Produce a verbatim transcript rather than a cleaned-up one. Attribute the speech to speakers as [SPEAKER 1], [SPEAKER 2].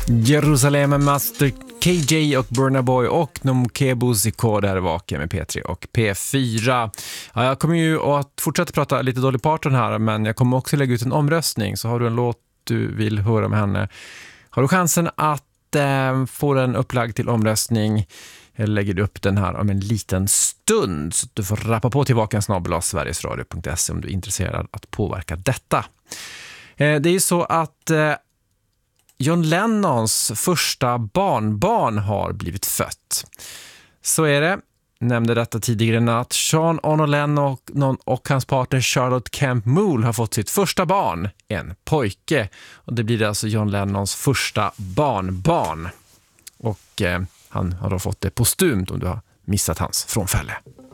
[SPEAKER 1] Jerusalem med Master K J och Burna Boy och Nomkebo Ziko där vaken med P tre och P fyra. Ja, jag kommer ju att fortsätta prata lite Dolly Parton här, men jag kommer också lägga ut en omröstning, så har du en låt du vill höra med henne, har du chansen att eh, få den upplagd till omröstning. Jag lägger upp den här om en liten stund, så du får rappa på till vaken snabel-a sverigesradio punkt se om du är intresserad att påverka detta. Eh, det är ju så att eh, John Lennons första barnbarn har blivit fött. Så är det. Nämnde detta tidigare natt. Sean Ono Lennon och, och hans partner Charlotte Kemp Moole har fått sitt första barn, en pojke. Och det blir alltså John Lennons första barnbarn. Och eh, han har då fått det postumt om du har missat hans frånfälle.